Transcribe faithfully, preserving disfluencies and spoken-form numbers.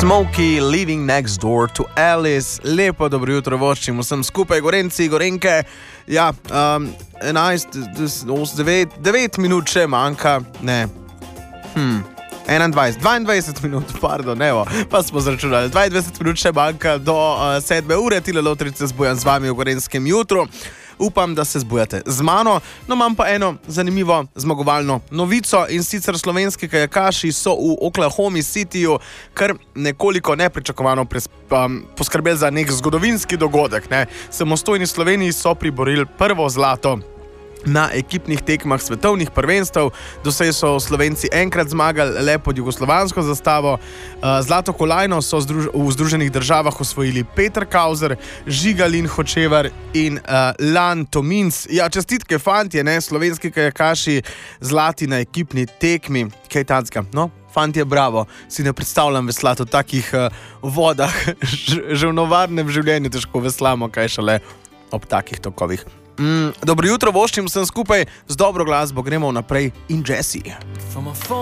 Smokey, Living Next Door to Alice. Lepo dobro jutro voščim vsem skupaj, Gorenci, Gorenke. Ja, um, enajst, devet, devet minut še manjka, ne, hm, enaindvajset, dvaindvajset minut, pardon, evo, pa smo zračunali, dvaindvajset minut še manjka do uh, sedme ure, Tile Lotrice zbujam z vami v Gorenskem jutru. Upam, da se zbujate z mano, no imam pa eno zanimivo zmagovalno novico in sicer slovenski kajakaši so v Oklahoma Cityju kar nekoliko nepričakovano pres, um, poskrbeli za nek zgodovinski dogodek. Ne. Samostojni Sloveniji so priborili prvo zlato na ekipnih tekmah svetovnih prvenstev. Doslej so Slovenci enkrat zmagali le pod jugoslovansko zastavo. Zlato kolajno so v Združenih državah osvojili Peter Kauzer, Žiga Lin Hočevar in uh, Lan Tominc. Ja, čestitke fantje, ne, slovenski kajakaši zlati na ekipni tekmi. Kaj tacka? No, fantje, bravo. Si ne predstavljam veslati v takih uh, vodah. Že v novarnem življenju težko veslamo, kaj šele ob takih tokovih. Mm, dobro jutro voščim vsem skupaj, z dobro glasbo gremo naprej in Jessie.